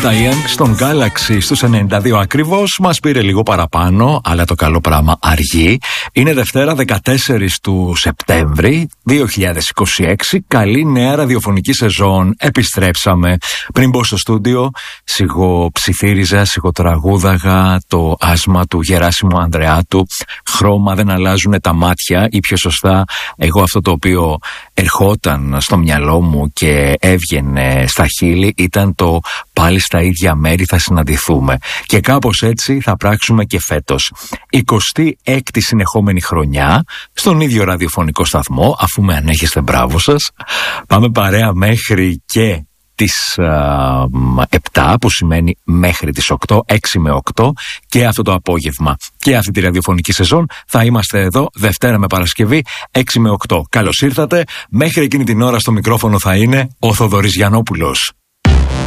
Diane στον Galaxy στους 92 ακριβώς. Μας πήρε λίγο παραπάνω, αλλά το καλό πράγμα αργεί. Είναι Δευτέρα 14 του Σεπτέμβρη 2026. Καλή νέα ραδιοφωνική σεζόν. Επιστρέψαμε. Πριν μπω στο στούντιο, σιγοψιθύριζα, σιγοτραγούδαγα το άσμα του Γεράσιμου Ανδρεάτου. Χρώμα δεν αλλάζουν τα μάτια, ή πιο σωστά, εγώ αυτό το οποίο ερχόταν στο μυαλό μου και έβγαινε στα χείλη ήταν το πάλι στα ίδια μέρη θα συναντηθούμε. Και κάπως έτσι θα πράξουμε και φέτος. 26η συνεχόμενη χρονιά στον ίδιο ραδιοφωνικό σταθμό, αφού με ανέχεστε, μπράβο σας. Πάμε παρέα μέχρι και τις 7, που σημαίνει μέχρι τις 8, 6 με 8, και αυτό το απόγευμα και αυτή τη ραδιοφωνική σεζόν θα είμαστε εδώ Δευτέρα με Παρασκευή 6 με 8. Καλώς ήρθατε. Μέχρι εκείνη την ώρα στο μικρόφωνο θα είναι ο Θοδωρής Γιαννόπουλος.